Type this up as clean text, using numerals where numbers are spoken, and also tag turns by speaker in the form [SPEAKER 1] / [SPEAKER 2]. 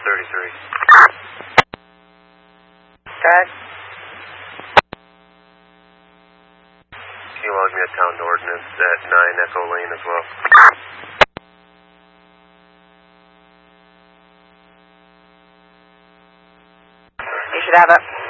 [SPEAKER 1] Dad?
[SPEAKER 2] Can you log me a town ordinance at 9 Echo Lane as well?
[SPEAKER 1] You should have it.